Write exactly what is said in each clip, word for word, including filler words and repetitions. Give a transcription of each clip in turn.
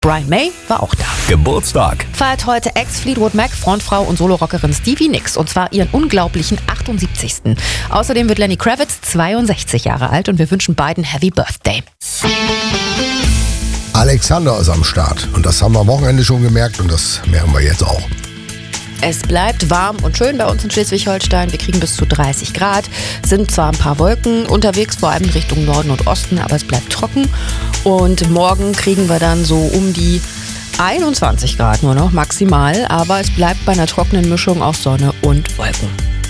Brian May war auch da. Geburtstag. Feiert heute Ex-Fleetwood Mac, Frontfrau und Solorockerin Stevie Nicks. Und zwar ihren unglaublichen achtundsiebzigsten Außerdem wird Lenny Kravitz zweiundsechzig Jahre alt und wir wünschen beiden Happy Birthday. Alexander ist am Start. Und das haben wir am Wochenende schon gemerkt und das merken wir jetzt auch. Es bleibt warm und schön bei uns in Schleswig-Holstein. Wir kriegen bis zu dreißig Grad. Sind zwar ein paar Wolken unterwegs, vor allem Richtung Norden und Osten, aber es bleibt trocken. Und morgen kriegen wir dann so um die einundzwanzig Grad nur noch maximal. Aber es bleibt bei einer trockenen Mischung aus Sonne und Wolken.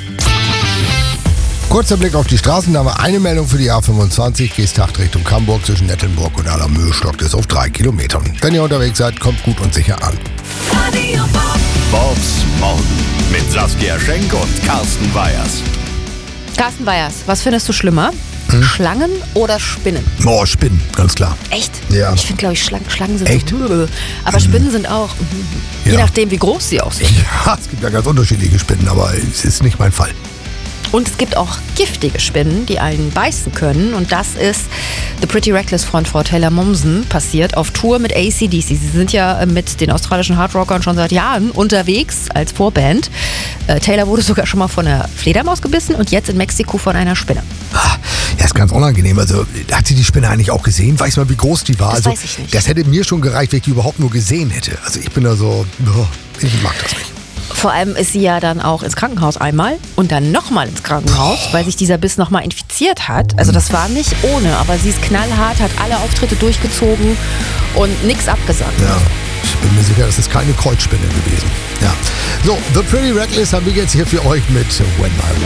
Kurzer Blick auf die Straßen, da haben wir eine Meldung für die A fünfundzwanzig, Geesthacht Richtung Hamburg, zwischen Nettelnburg und Allermöhe stockt es auf drei Kilometern. Wenn ihr unterwegs seid, kommt gut und sicher an. Bobs Morgen mit Saskia Schenk und Carsten Weyers. Carsten Weyers, was findest du schlimmer? Hm? Schlangen oder Spinnen? Oh, Spinnen, ganz klar. Echt? Ja. Ich finde, glaube ich, Schlangen, Schlangen sind Echt? so. Aber mhm. Spinnen sind auch. Mhm. Je Ja. nachdem, wie groß sie auch sind. Ja, es gibt ja ganz unterschiedliche Spinnen, aber es ist nicht mein Fall. Und es gibt auch giftige Spinnen, die einen beißen können. Und das ist The Pretty Reckless Frontfrau Taylor Momsen passiert auf Tour mit A C D C. Sie sind ja mit den australischen Hardrockern schon seit Jahren unterwegs als Vorband. Äh, Taylor wurde sogar schon mal von einer Fledermaus gebissen und jetzt in Mexiko von einer Spinne. Ah, ja, ist ganz unangenehm. Also, hat sie die Spinne eigentlich auch gesehen? Weiß mal, wie groß die war? Das also, weiß ich nicht. Das hätte mir schon gereicht, wenn ich die überhaupt nur gesehen hätte. Also, ich bin da so, oh, ich mag das nicht. Vor allem ist sie ja dann auch ins Krankenhaus einmal und dann nochmal ins Krankenhaus, weil sich dieser Biss nochmal infiziert hat. Also das war nicht ohne, aber sie ist knallhart, hat alle Auftritte durchgezogen und nichts abgesagt. Ja, ich bin mir sicher, das ist keine Kreuzspinne gewesen. Ja. So, The Pretty Reckless haben wir jetzt hier für euch mit When My